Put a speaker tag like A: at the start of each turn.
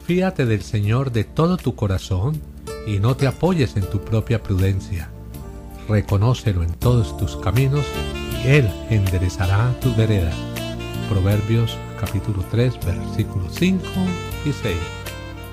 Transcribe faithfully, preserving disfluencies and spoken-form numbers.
A: Fíate del Señor de todo tu corazón y no te apoyes en tu propia prudencia. Reconócelo en todos tus caminos y Él enderezará tus veredas. Proverbios capítulo tres, versículos cinco y seis.